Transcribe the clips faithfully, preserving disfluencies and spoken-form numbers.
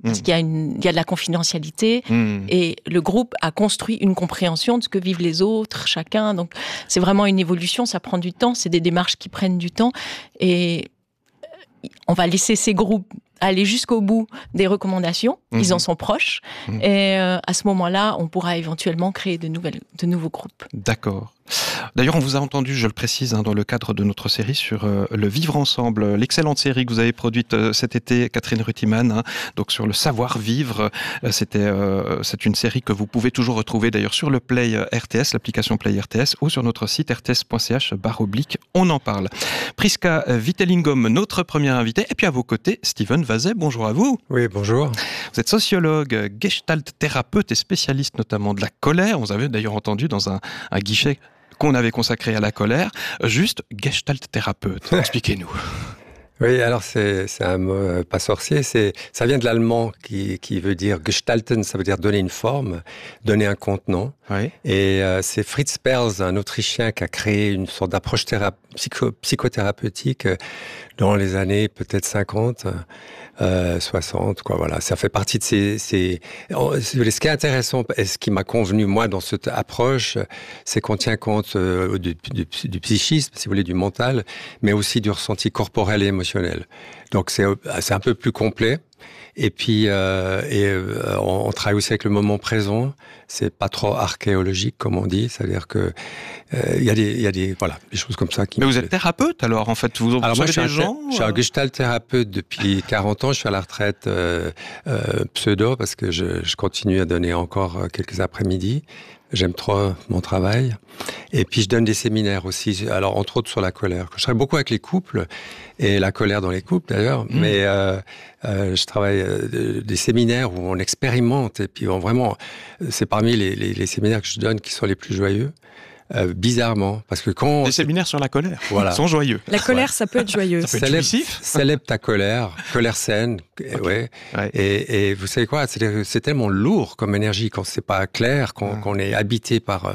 Parce mmh. qu'il y a, une, il y a de la confidentialité mmh. et le groupe a construit une compréhension de ce que vivent les autres, chacun. Donc, c'est vraiment une évolution, ça prend du temps, c'est des démarches qui prennent du temps et on va laisser ces groupes aller jusqu'au bout des recommandations, mmh. ils en sont proches mmh. et euh, à ce moment-là, on pourra éventuellement créer de, nouvelles, de nouveaux groupes. D'accord. D'ailleurs, on vous a entendu, je le précise, hein, dans le cadre de notre série sur euh, le vivre ensemble, l'excellente série que vous avez produite euh, cet été, Catherine Rutimann, hein, donc sur le savoir-vivre. Euh, c'était, euh, c'est une série que vous pouvez toujours retrouver d'ailleurs sur le Play R T S, l'application Play R T S, ou sur notre site r t s point c h barre oblique. On en parle. Prisca Vitellingom, notre première invitée, et puis à vos côtés, Steven Vazet. Bonjour à vous. Oui, bonjour. Vous êtes sociologue, gestalt thérapeute et spécialiste notamment de la colère. On vous avait d'ailleurs entendu dans un, un guichet qu'on avait consacré à la colère. Juste gestalt thérapeute. Expliquez-nous. Oui, alors c'est, c'est un mot euh, pas sorcier, c'est, ça vient de l'allemand qui, qui veut dire gestalten, ça veut dire donner une forme, donner un contenant. Oui. Et euh, c'est Fritz Perls, un Autrichien, qui a créé une sorte d'approche théra- psycho- psychothérapeutique euh, dans les années peut-être cinquante, euh, soixante, quoi, voilà. Ça fait partie de ces, ces... Ce qui est intéressant et ce qui m'a convenu, moi, dans cette approche, c'est qu'on tient compte euh, du, du, du psychisme, si vous voulez, du mental, mais aussi du ressenti corporel et émotionnel. Donc c'est, c'est un peu plus complet. Et puis, euh, et, euh, on, on travaille aussi avec le moment présent. C'est pas trop archéologique, comme on dit. C'est-à-dire que il euh, y a des, il y a des, voilà, des choses comme ça qui. Mais vous êtes thérapeute, alors en fait, vous alors moi, je suis des un, gens. Je suis un gestalt thérapeute depuis quarante ans. Je suis à la retraite euh, euh, pseudo parce que je, je continue à donner encore quelques après-midi. J'aime trop mon travail. Et puis, je donne des séminaires aussi. Alors, entre autres, sur la colère. Je travaille beaucoup avec les couples et la colère dans les couples, d'ailleurs. Mmh. Mais euh, euh, je travaille euh, des séminaires où on expérimente. Et puis, on vraiment, c'est parmi les, les, les séminaires que je donne qui sont les plus joyeux. Euh, bizarrement, parce que quand... Des séminaires sur la colère, voilà. Ils sont joyeux. La colère, ouais. ça peut être joyeux. Ça peut être célèbre, jouissif. Célèbre ta colère, colère saine, okay. ouais. ouais. Et, et vous savez quoi, c'est, c'est tellement lourd comme énergie quand c'est pas clair, quand, mmh. qu'on est habité par... Euh,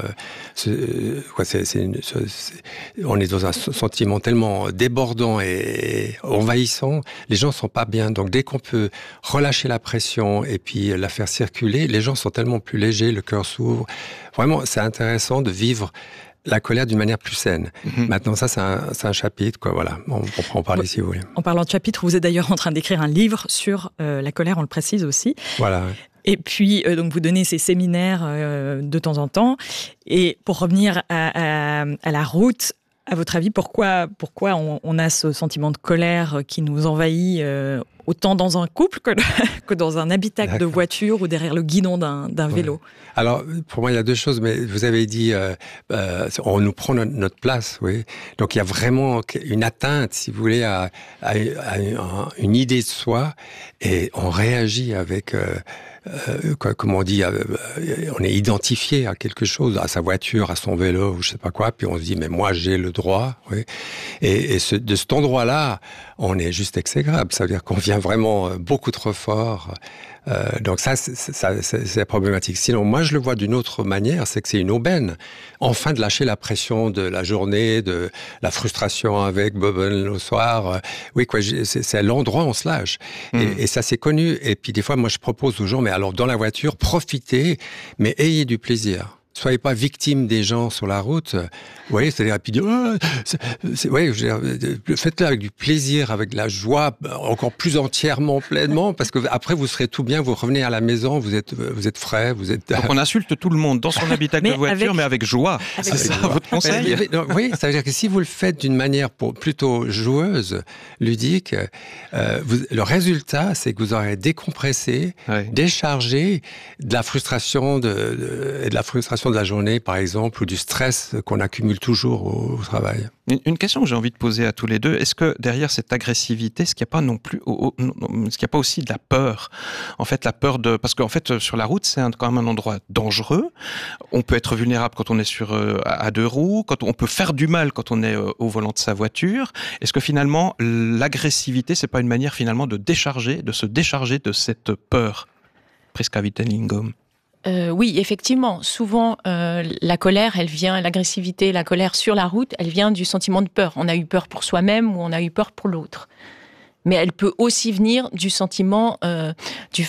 ce, quoi, c'est, c'est une, ce, c'est, on est dans un sentiment tellement débordant et envahissant, les gens sont pas bien. Donc dès qu'on peut relâcher la pression et puis la faire circuler, les gens sont tellement plus légers, le cœur s'ouvre. Vraiment, c'est intéressant de vivre la colère d'une manière plus saine. Mm-hmm. Maintenant, ça, c'est un, c'est un chapitre, quoi, voilà. On, on peut en parler si vous voulez. En parlant de chapitre, vous êtes d'ailleurs en train d'écrire un livre sur euh, la colère, on le précise aussi. Voilà. Et puis, euh, donc, vous donnez ces séminaires euh, de temps en temps. Et pour revenir à, à, à la route, à votre avis, pourquoi, pourquoi on, on a ce sentiment de colère qui nous envahit euh, autant dans un couple que, que dans un habitacle D'accord. de voiture ou derrière le guidon d'un, d'un ouais. vélo? Alors, pour moi, il y a deux choses, mais vous avez dit, euh, euh, on nous prend notre, notre place, oui. Donc, il y a vraiment une atteinte, si vous voulez, à, à, à une idée de soi, et on réagit avec... Euh, Euh, quoi, comme on dit, euh, on est identifié à quelque chose, à sa voiture, à son vélo, ou je sais pas quoi, puis on se dit, mais moi, j'ai le droit, oui. Et, et ce, de cet endroit-là, on est juste exécrable. Ça veut dire qu'on vient vraiment beaucoup trop fort. Euh, donc ça, c'est, ça c'est, c'est problématique. Sinon, moi, je le vois d'une autre manière, c'est que c'est une aubaine. Enfin, de lâcher la pression de la journée, de la frustration avec Bubble le soir. Oui, quoi, c'est, c'est l'endroit où on se lâche. Mmh. Et, et ça, c'est connu. Et puis, des fois, moi, je propose aux gens, mais alors, dans la voiture, profitez, mais ayez du plaisir. Soyez pas victime des gens sur la route. Vous voyez, c'est-à-dire, puis dire, oh, c'est, c'est, ouais, je veux dire, faites-le avec du plaisir, avec de la joie, encore plus entièrement, pleinement, parce que après vous serez tout bien, vous revenez à la maison, vous êtes, vous êtes frais, vous êtes. Donc on insulte tout le monde dans son habitacle de voiture, avec... mais avec joie. Avec c'est ça joie. Votre conseil? mais, mais, mais, non, oui, ça veut dire que si vous le faites d'une manière pour, plutôt joueuse, ludique, euh, vous, le résultat, c'est que vous aurez décompressé, oui. déchargé de la frustration de, de, de la frustration de la journée, par exemple, ou du stress qu'on accumule toujours au, au travail. Une question que j'ai envie de poser à tous les deux, est-ce que derrière cette agressivité, est-ce qu'il n'y a pas non plus, est-ce qu'il n'y a pas aussi de la peur? En fait, la peur de, parce qu'en fait, sur la route, c'est un, quand même un endroit dangereux. On peut être vulnérable quand on est sur à deux roues, quand on peut faire du mal quand on est au volant de sa voiture. Est-ce que finalement, l'agressivité, c'est pas une manière finalement de décharger, de se décharger de cette peur? Prisca Vitellingom. Euh, oui, effectivement. Souvent, euh, la colère, elle vient, l'agressivité, la colère sur la route, elle vient du sentiment de peur. On a eu peur pour soi-même ou on a eu peur pour l'autre. Mais elle peut aussi venir du sentiment, euh, du